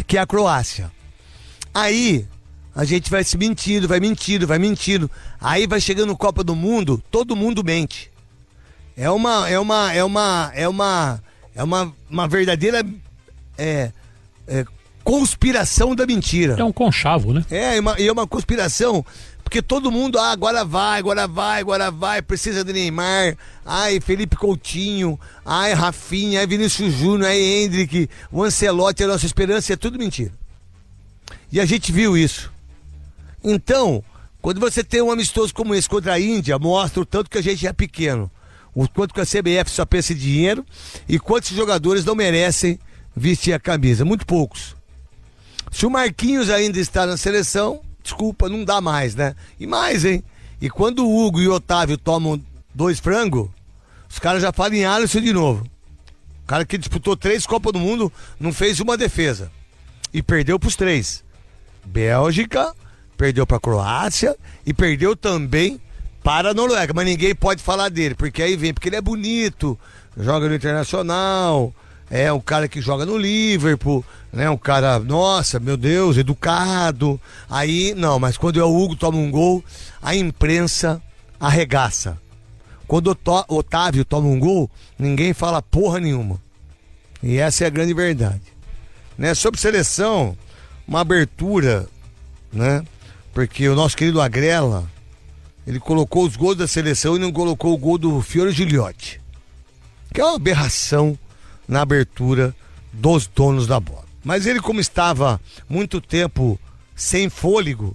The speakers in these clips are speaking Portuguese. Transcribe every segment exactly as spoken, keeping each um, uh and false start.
que é a Croácia. Aí a gente vai se mentindo, vai mentindo, vai mentindo. Aí vai chegando Copa do Mundo, todo mundo mente. É uma, é uma, é uma, é uma, é uma, uma verdadeira é, é, conspiração da mentira. É um conchavo, né? É, é uma, é uma conspiração, porque todo mundo, ah, agora vai, agora vai, agora vai, precisa de Neymar, ai, Felipe Coutinho, ai, Rafinha, ai, Vinícius Júnior, ai, Hendrick, o Ancelotti, a nossa esperança, é tudo mentira. E a gente viu isso. Então, quando você tem um amistoso como esse contra a Índia, mostra o tanto que a gente é pequeno, o quanto que a C B F só pensa em dinheiro e quantos jogadores não merecem vestir a camisa, muito poucos. Se o Marquinhos ainda está na seleção, desculpa, não dá mais, né? E mais, hein? E quando o Hugo e o Otávio tomam dois frangos, os caras já falam em Alisson de novo. O cara que disputou três Copas do Mundo não fez uma defesa e perdeu pros três. Bélgica, perdeu pra Croácia e perdeu também para a Noruega, mas ninguém pode falar dele, porque aí vem, porque ele é bonito, joga no Internacional, é um cara que joga no Liverpool, né, um cara, nossa, meu Deus, educado, aí, não, mas quando é o Hugo toma um gol, a imprensa arregaça. Quando o Otávio toma um gol, ninguém fala porra nenhuma, e essa é a grande verdade, né? Sobre seleção, uma abertura, né, porque o nosso querido Agrela, ele colocou os gols da seleção e não colocou o gol do Fiore Gigliotti, que é uma aberração na abertura dos donos da bola. Mas ele, como estava muito tempo sem fôlego,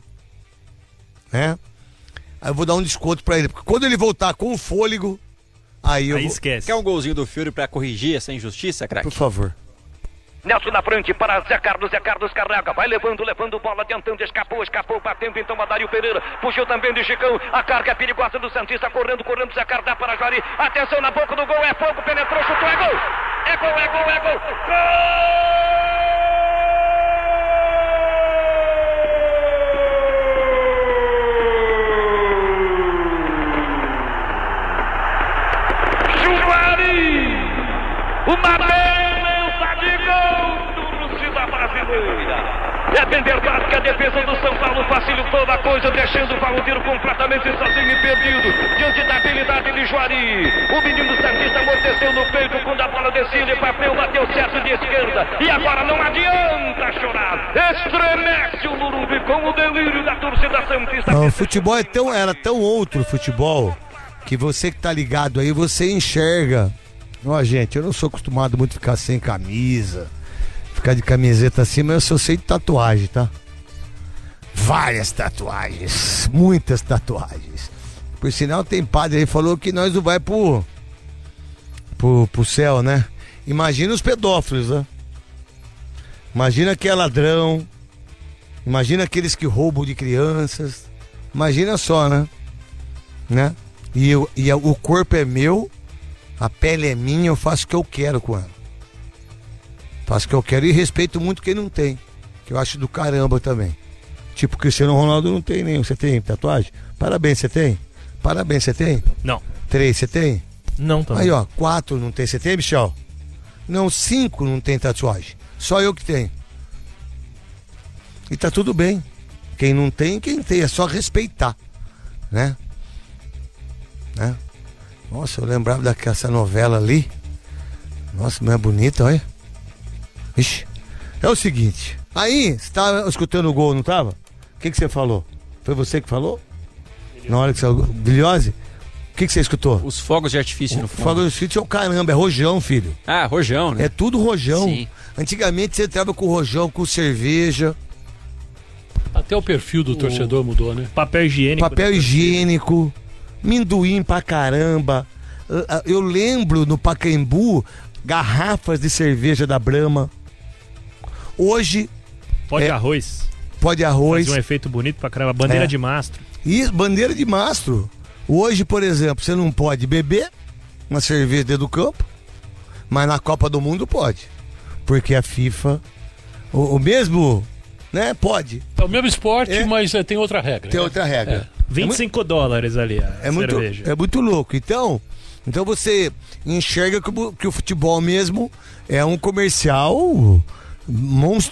né? Aí eu vou dar um desconto pra ele, porque quando ele voltar com fôlego, aí eu aí vou... esquece. Quer um golzinho do Fiore pra corrigir essa injustiça, craque? Por favor. Nelson na frente para Zé Carlos, Zé Carlos carrega, vai levando, levando bola, adiantando, escapou, escapou, batendo então a Dário Pereira, puxou também de Chicão, a carga é perigosa do Santista, correndo, correndo, Zé Carlos dá para Jari, atenção na boca do gol, é fogo, penetrou, chutou, é gol, é gol, é gol, é gol, gol! Jari, uma é vender básica, a defesa do São Paulo facilitou a coisa, deixando o Valdir completamente sozinho e perdido, diante da habilidade de Juari. O menino Santista amorteceu no peito quando a bola descia de papel, bateu certo de esquerda, e agora não adianta chorar, estremece o Morumbi com o delírio da torcida Santista. Não, o futebol é tão, era tão outro futebol, que você que tá ligado aí, você enxerga. Ó, gente, eu não sou acostumado muito a ficar sem camisa, ficar de camiseta assim, mas eu sei de tatuagem, tá? Várias tatuagens, muitas tatuagens. Por sinal, tem padre aí que falou que nós não vai pro, pro, pro céu, né? Imagina os pedófilos, né? Imagina quem é ladrão, imagina aqueles que roubam de crianças, imagina só, né? né? E, eu, e o corpo é meu, a pele é minha, eu faço o que eu quero com ela. Faço o que eu quero e respeito muito quem não tem, que eu acho do caramba também. Tipo, Cristiano Ronaldo não tem nenhum. Você tem tatuagem? Parabéns, você tem? Parabéns, você tem? Não. Três, você tem? Não também. Aí, ó, quatro não tem. Você tem, Michel? Não, cinco não tem tatuagem. Só eu que tenho. E tá tudo bem. Quem não tem, quem tem. É só respeitar, né? né? Nossa, eu lembrava daquela novela ali. Nossa, mas é bonita, olha. Ixi. É o seguinte. Aí, você tava escutando o gol, não tava? O que que você falou? Foi você que falou? Bilhose. Na hora que você... Bilhose? O que que você escutou? Os fogos de artifício no fundo. Fogos de artifício é o caramba, é rojão, filho. Ah, rojão, né? É tudo rojão. Sim. Antigamente você entrava com rojão, com cerveja. Até o perfil do o... torcedor mudou, né? Papel higiênico. Papel higiênico, minduim pra caramba. Eu lembro no Pacaembu, garrafas de cerveja da Brahma. Hoje... Pó de é, arroz. Pó de arroz. Fazia um efeito bonito pra caramba. Bandeira é. de mastro. Isso, bandeira de mastro. Hoje, por exemplo, você não pode beber uma cerveja dentro do campo, mas na Copa do Mundo pode. Porque a FIFA, o, o mesmo, né, pode. É o mesmo esporte, é, mas é, tem outra regra. Tem né? outra regra. É. vinte e cinco dólares ali a é muito, cerveja. É muito louco. Então, então você enxerga que o, que o futebol mesmo é um comercial monstruoso.